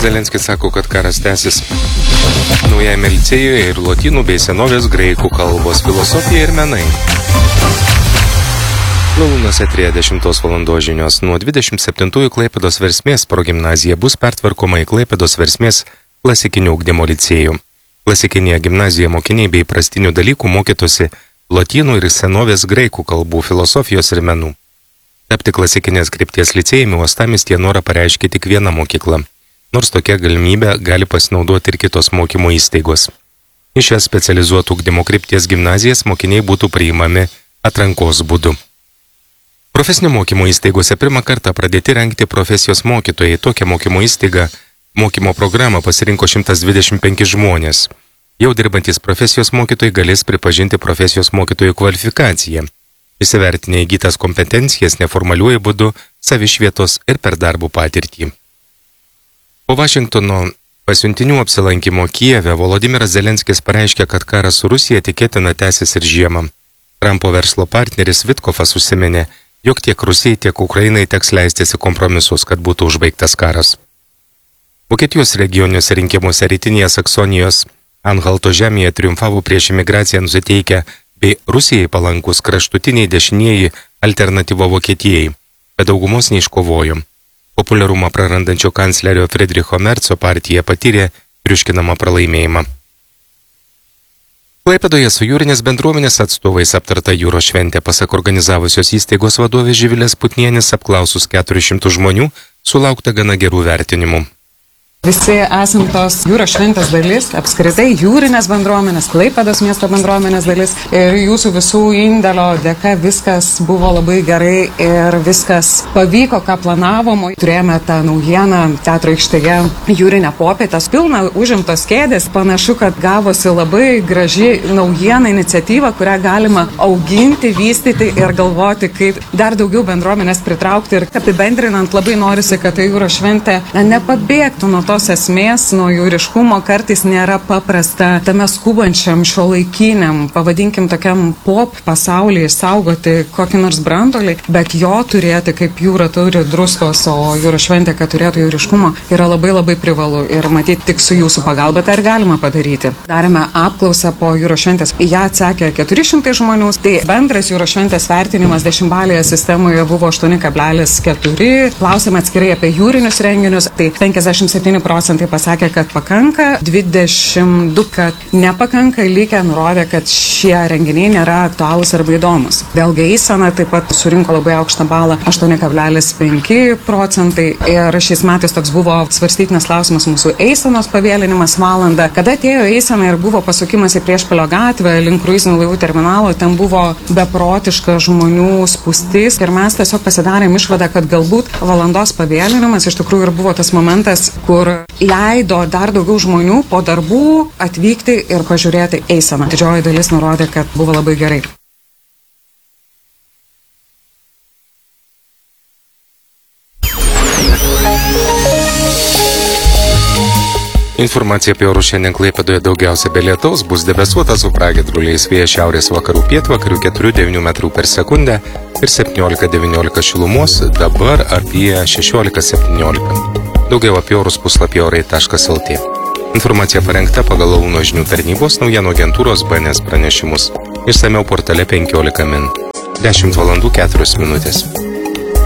Zelenskis sako, kad karas tęsis. Naujajame licėjuje ir lotynų bei senovės graikų kalbos, filosofija ir menai. Lalūnos eteryje 10 valandos žinios. Nuo 27-ųjų Klaipėdos Versmės progimnazija bus pertvarkoma į Klaipėdos Versmės klasikinių ugdymo licėjų. Klasikinėje gimnazijoje mokiniai bei prastinių dalykų mokytųsi lotynų ir senovės graikų kalbų, filosofijos ir menų. Tapti klasikinės krypties licėjumi uostamiestyje norą pareiškė tik viena mokykla, nors tokia galimybė gali pasinaudoti ir kitos mokymo įstaigos. Į šias specializuotų ugdymo krypties gimnazijas mokiniai būtų priimami atrankos būdu. Profesinio mokymo įstaigose pirmą kartą pradėti rengti profesijos mokytojai. Tokią mokymo įstaigą mokymo programą pasirinko 125 žmonės. Jau dirbantis profesijos mokytojai galės pripažinti profesijos mokytojų kvalifikaciją, įsivertinę įgytas kompetencijas neformaliuoju būdu, savišvietos ir per darbų patirtį. Po Vašingtono pasiuntinių apsilankimo Kijeve Volodimiras Zelenskis pareiškė, kad karas su Rusija tikėtina tęsis ir žiemą. Trumpo verslo partneris Vitkofas užsiminė, jog tiek Rusijai, tiek Ukrainai teks leistis į kompromisus, kad būtų užbaigtas karas. Vokietijos regioniniuose rinkimuose rytinėje Saksonijos Anhalto žemėje triumfavo prieš imigraciją nusiteikę bei Rusijai palankus kraštutiniai dešinieji alternatyva Vokietijai, bet daugumos neiškovojo. Populiarumą prarandančio kanclerio Friedricho Merco partija patyrė triuškinamą pralaimėjimą. Klaipėdoje su jūrinės bendruomenės atstovais aptarta jūros šventė. Pasak organizavusios įstaigos vadovės Živilės Putnienis, apklausus 400 žmonių, sulaukta gana gerų vertinimų. Visi esam tos jūros šventės dalis, apskritai jūrinės bendruomenės, Klaipėdos miesto bendruomenės dalis ir jūsų visų indėlio dėka viskas buvo labai gerai ir viskas pavyko, ką planavom. Turėjome tą naujieną teatro aikštėje jūrinę popietę, pilna užimtos kėdės. Panašu, kad gavosi labai graži naujiena iniciatyva, kurią galima auginti, vystyti ir galvoti, kaip dar daugiau bendruomenės pritraukti. Ir apibendrinant, labai norisi, kad ta jūros šventė nepabėgtų nuo tos esmės, nuo jūriškumo. Kartais nėra paprasta tame skubančiam šiuolaikiniam, pavadinkim tokiam pop pasaulyje saugoti kokį nors brandolį, bet jo turėti kaip jūra turi druskos, o jūros šventė, kad turėtų jūriškumo, yra labai labai privalu ir matyti tik su jūsų pagalba tai ir galima padaryti. Darėme apklausą po jūros šventės, ją atsakė 400 žmonių, tai bendras jūros šventės vertinimas 10-balėje sistemoje buvo 8,4, klausėme atskirai apie jūrinius renginius, tai 57% pasakė, kad pakanka, 22, kad nepakanka, likę nurodė, kad šie renginiai nėra aktualūs arba įdomus. Vėlgi eisena taip pat surinko labai aukštą balą, 8,5% ir šiais metais toks buvo svarstytinas klausimas mūsų eisenos pavėlinimas valandą. Kada atėjo eisena ir buvo pasukimas į Priešpilio gatvę link kruizinių laivų terminalo, ten buvo beprotiška žmonių spūstis ir mes tiesiog pasidarėm išvadą, kad galbūt valandos pavėlinimas iš tikrųjų ir buvo tas momentas, kur leido dar daugiau žmonių po darbų atvykti ir pažiūrėti eiseną. Didžioji dalis nurodė, kad buvo labai gerai. Informacija apie orus šiandien Klaipėdoje daugiausia be lietaus, bus debesuota su pragiedruliais, vėjas šiaurės vakarų pietvakarių 4-9 metrų per sekundę ir 17-19 šilumos, dabar apie 16-17. Daugiau apie orus puslapyje orai.lt. Informacija parengta pagal Lalūno žinių tarnybos naujienų agentūros BNS pranešimus. Išsamiau portale 15 min. 10 valandų 4 minutės.